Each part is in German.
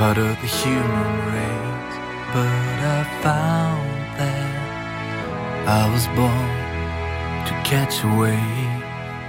part of the human race, but I found that I was born to catch a wave.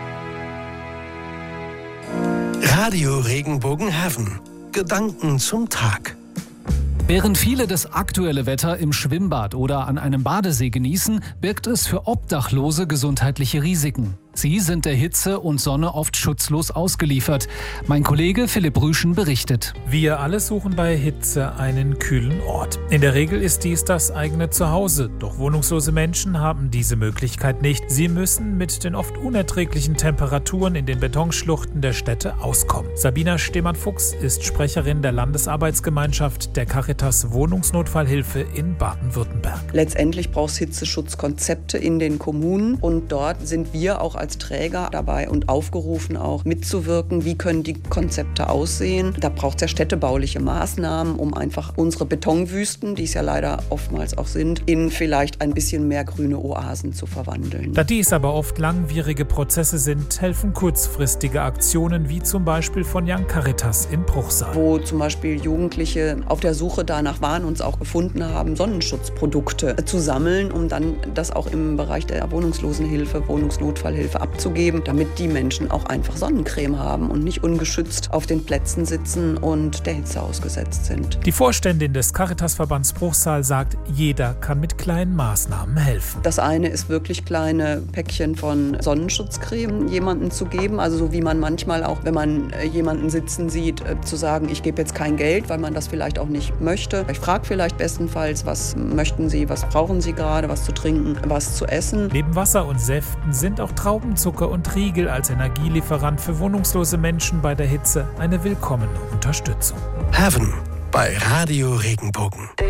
Radio Regenbogen-Haven. Gedanken zum Tag. Während viele das aktuelle Wetter im Schwimmbad oder an einem Badesee genießen, birgt es für Obdachlose gesundheitliche Risiken. Sie sind der Hitze und Sonne oft schutzlos ausgeliefert. Mein Kollege Philipp Rüschen berichtet. Wir alle suchen bei Hitze einen kühlen Ort. In der Regel ist dies das eigene Zuhause. Doch wohnungslose Menschen haben diese Möglichkeit nicht. Sie müssen mit den oft unerträglichen Temperaturen in den Betonschluchten der Städte auskommen. Sabina Stemann-Fuchs ist Sprecherin der Landesarbeitsgemeinschaft der Caritas Wohnungsnotfallhilfe in Baden-Württemberg. Letztendlich braucht es Hitzeschutzkonzepte in den Kommunen und dort sind wir auch als Träger dabei und aufgerufen, auch mitzuwirken. Wie können die Konzepte aussehen? Da braucht es ja städtebauliche Maßnahmen, um einfach unsere Betonwüsten, die es ja leider oftmals auch sind, in vielleicht ein bisschen mehr grüne Oasen zu verwandeln. Da dies aber oft langwierige Prozesse sind, helfen kurzfristige Aktionen wie zum Beispiel von Young Caritas in Bruchsal. Wo zum Beispiel Jugendliche auf der Suche danach waren und es auch gefunden haben, Sonnenschutzprodukte zu sammeln, um dann das auch im Bereich der Wohnungslosenhilfe, Wohnungsnotfallhilfe abzugeben, damit die Menschen auch einfach Sonnencreme haben und nicht ungeschützt auf den Plätzen sitzen und der Hitze ausgesetzt sind. Die Vorständin des Caritasverbands Bruchsal sagt, jeder kann mit kleinen Maßnahmen helfen. Das eine ist wirklich kleine Päckchen von Sonnenschutzcreme jemandem zu geben, also so wie man manchmal auch, wenn man jemanden sitzen sieht, zu sagen, ich gebe jetzt kein Geld, weil man das vielleicht auch nicht möchte. Ich frage vielleicht bestenfalls, was möchten Sie, was brauchen Sie gerade, was zu trinken, was zu essen. Neben Wasser und Säften sind auch Traubenzucker und Riegel als Energielieferant für wohnungslose Menschen bei der Hitze eine willkommene Unterstützung. Haven bei Radio Regenbogen.